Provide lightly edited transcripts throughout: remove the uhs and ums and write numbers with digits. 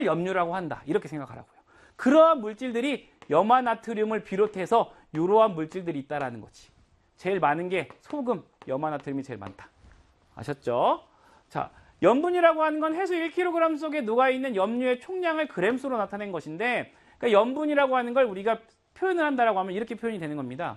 염류라고 한다. 이렇게 생각하라고요. 그러한 물질들이 염화나트륨을 비롯해서 이러한 물질들이 있다라는 거지. 제일 많은 게 소금, 염화나트륨이 제일 많다. 아셨죠? 자, 염분이라고 하는 건 해수 1kg 속에 녹아있는 염류의 총량을 g수로 나타낸 것인데, 그러니까 염분이라고 하는 걸 우리가 표현을 한다라고 하면 이렇게 표현이 되는 겁니다.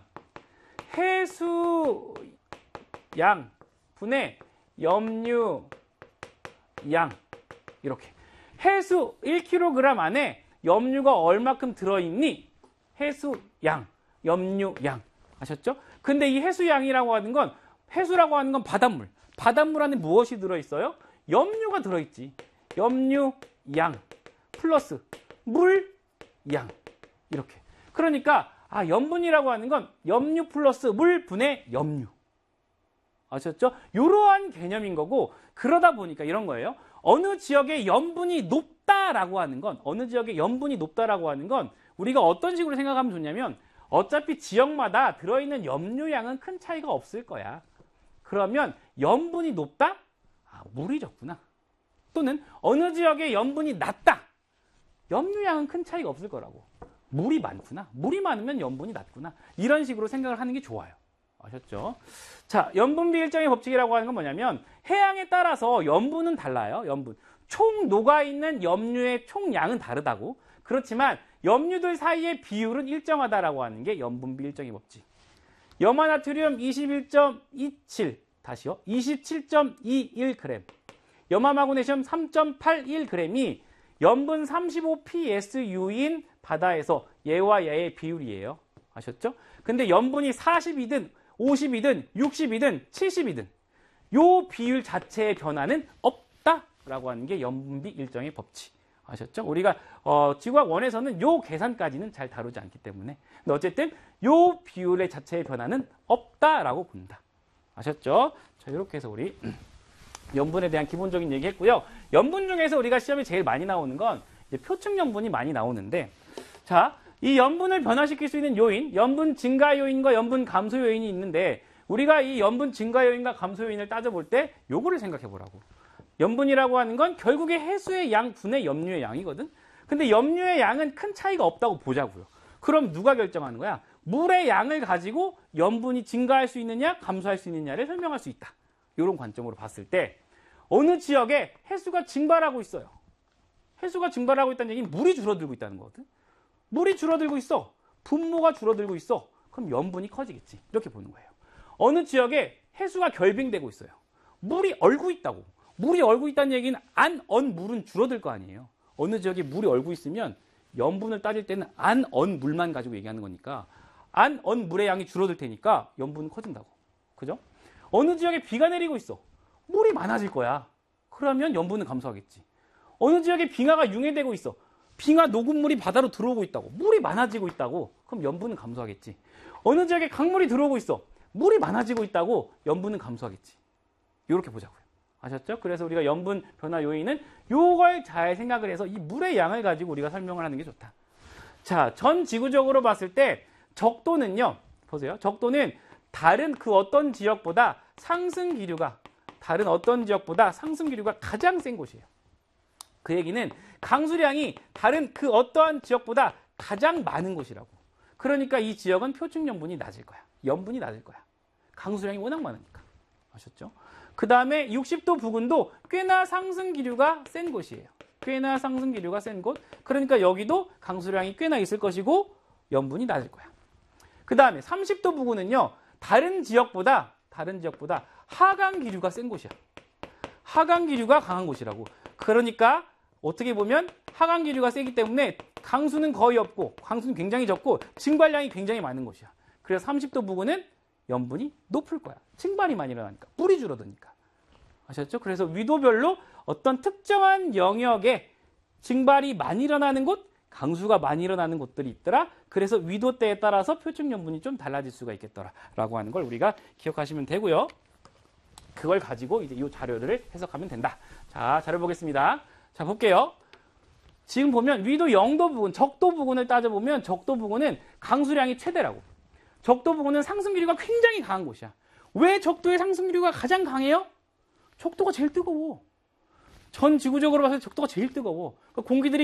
해수 양 분의 염류 양. 이렇게. 해수 1kg 안에 염류가 얼마큼 들어있니? 해수 양, 염류 양. 아셨죠? 근데 이 해수 양이라고 하는 건, 해수라고 하는 건 바닷물. 바닷물 안에 무엇이 들어있어요? 염류가 들어있지. 염류 양 플러스 물 양. 이렇게. 그러니까 염분이라고 하는 건 염류 플러스 물 분의 염류. 아셨죠? 이러한 개념인 거고, 그러다 보니까 이런 거예요. 어느 지역에 염분이 높다라고 하는 건, 어느 지역에 염분이 높다라고 하는 건 우리가 어떤 식으로 생각하면 좋냐면, 어차피 지역마다 들어있는 염류량은 큰 차이가 없을 거야. 그러면 염분이 높다? 물이 적구나. 또는 어느 지역에 염분이 낮다. 염류량은 큰 차이가 없을 거라고. 물이 많구나. 물이 많으면 염분이 낮구나. 이런 식으로 생각을 하는 게 좋아요. 아셨죠? 자, 염분비일정의 법칙이라고 하는 건 뭐냐면, 해양에 따라서 염분은 달라요. 염분. 총 녹아있는 염류의 총량은 다르다고. 그렇지만 염류들 사이의 비율은 일정하다라고 하는 게 염분비일정의 법칙. 염화나트륨 21.27, 다시요. 27.21g. 염화마그네슘 3.81g이 염분 35psu인 바다에서 얘와 얘의 비율이에요. 아셨죠? 근데 염분이 40이든 50이든 60이든 70이든 요 비율 자체의 변화는 없다라고 하는 게 염분비 일정의 법칙. 아셨죠? 우리가 지구학 1에서는 요 계산까지는 잘 다루지 않기 때문에. 근데 어쨌든 요 비율의 자체의 변화는 없다라고 본다. 아셨죠? 자, 이렇게 해서 우리 염분에 대한 기본적인 얘기 했고요. 염분 중에서 우리가 시험에 제일 많이 나오는 건 이제 표층 염분이 많이 나오는데, 자, 이 염분을 변화시킬 수 있는 요인, 염분 증가 요인과 염분 감소 요인이 있는데, 우리가 이 염분 증가 요인과 감소 요인을 따져볼 때 요거를 생각해 보라고. 염분이라고 하는 건 결국에 해수의 양 분의 염류의 양이거든. 근데 염류의 양은 큰 차이가 없다고 보자고요. 그럼 누가 결정하는 거야? 물의 양을 가지고 염분이 증가할 수 있느냐 감소할 수 있느냐를 설명할 수 있다. 이런 관점으로 봤을 때 어느 지역에 해수가 증발하고 있어요. 해수가 증발하고 있다는 얘기는 물이 줄어들고 있다는 거거든. 물이 줄어들고 있어. 분모가 줄어들고 있어. 그럼 염분이 커지겠지. 이렇게 보는 거예요. 어느 지역에 해수가 결빙되고 있어요. 물이 얼고 있다고. 물이 얼고 있다는 얘기는 안 언 물은 줄어들 거 아니에요. 어느 지역에 물이 얼고 있으면 염분을 따질 때는 안 언 물만 가지고 얘기하는 거니까 안 언 물의 양이 줄어들 테니까 염분은 커진다고. 그죠? 어느 지역에 비가 내리고 있어. 물이 많아질 거야. 그러면 염분은 감소하겠지. 어느 지역에 빙하가 융해되고 있어. 빙하 녹음물이 바다로 들어오고 있다고. 물이 많아지고 있다고. 그럼 염분은 감소하겠지. 어느 지역에 강물이 들어오고 있어. 물이 많아지고 있다고. 염분은 감소하겠지. 이렇게 보자고요. 아셨죠? 그래서 우리가 염분 변화 요인은 요걸 잘 생각을 해서 이 물의 양을 가지고 우리가 설명을 하는 게 좋다. 자, 전 지구적으로 봤을 때 적도는요. 보세요. 적도는 다른 그 어떤 지역보다 상승 기류가 가장 센 곳이에요. 그 얘기는 강수량이 다른 그 어떠한 지역보다 가장 많은 곳이라고. 그러니까 이 지역은 표층 염분이 낮을 거야. 염분이 낮을 거야. 강수량이 워낙 많으니까. 아셨죠? 그 다음에 60도 부근도 꽤나 상승 기류가 센 곳이에요. 꽤나 상승 기류가 센 곳. 그러니까 여기도 강수량이 꽤나 있을 것이고 염분이 낮을 거야. 그 다음에 30도 부근은요. 다른 지역보다 하강 기류가 센 곳이야. 하강 기류가 강한 곳이라고. 그러니까 어떻게 보면 하강 기류가 세기 때문에 강수는 거의 없고 강수는 굉장히 적고 증발량이 굉장히 많은 곳이야. 그래서 30도 부근은 염분이 높을 거야. 증발이 많이 일어나니까. 물이 줄어드니까. 아셨죠? 그래서 위도별로 어떤 특정한 영역에 증발이 많이 일어나는 곳, 강수가 많이 일어나는 곳들이 있더라. 그래서 위도대에 따라서 표층 염분이 좀 달라질 수가 있겠더라라고 하는 걸 우리가 기억하시면 되고요. 그걸 가지고 이제 이 자료를 해석하면 된다. 자, 자료 보겠습니다. 자, 볼게요. 지금 보면 위도 0도 부근, 적도 부근을 따져보면 적도 부근은 강수량이 최대라고. 적도 부근은 상승기류가 굉장히 강한 곳이야. 왜 적도의 상승기류가 가장 강해요? 적도가 제일 뜨거워. 전 지구적으로 봤을 때 적도가 제일 뜨거워. 그러니까 공기들이